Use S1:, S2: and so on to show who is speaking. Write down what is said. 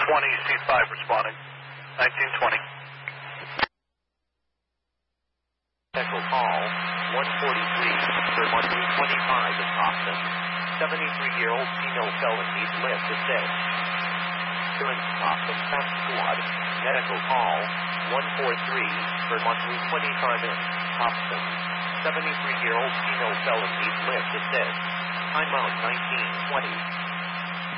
S1: C5 responding. 1920.
S2: Medical call 143 for 1225 in Austin. 73-year-old female felon needs lift assist. Insurance Austin Fast Squad. Medical call 143 for 1225 in Austin. 73-year-old female felon needs lift assist. Timeout 1920.